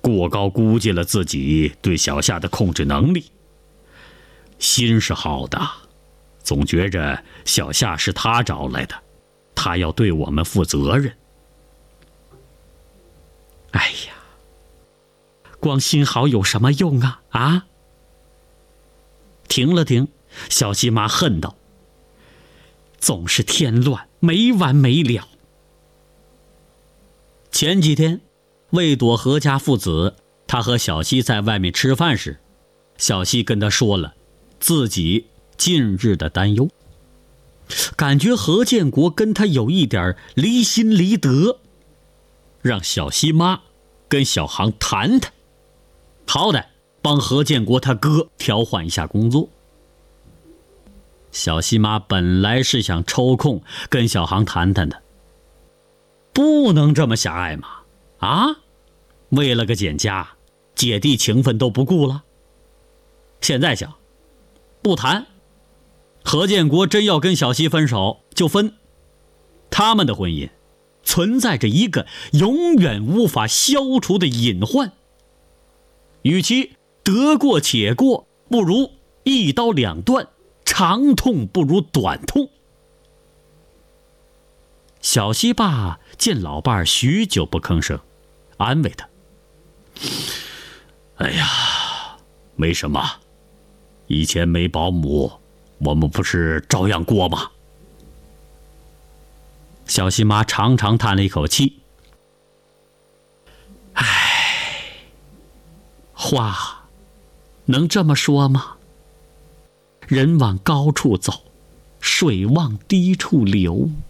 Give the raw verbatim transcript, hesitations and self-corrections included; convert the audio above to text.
过高估计了自己对小夏的控制能力。心是好的，总觉着小夏是他找来的，他要对我们负责任。哎呀，光心好有什么用啊啊！停了停，小西妈恨道：总是添乱，没完没了。前几天为躲何家父子，他和小西在外面吃饭时，小西跟他说了自己近日的担忧，感觉何建国跟他有一点离心离德，让小西妈跟小航谈谈，好歹帮何建国他哥调换一下工作。小西妈本来是想抽空跟小航谈谈的，不能这么狭隘嘛！啊，为了个简家，姐弟情分都不顾了。现在想，不谈，何建国真要跟小西分手就分，他们的婚姻存在着一个永远无法消除的隐患。与其得过且过，不如一刀两断，长痛不如短痛。小西爸见老伴儿许久不吭声，安慰他：哎呀，没什么，以前没保姆，我们不是照样过吗？小西妈长长叹了一口气，唉，话能这么说吗？人往高处走，水往低处流。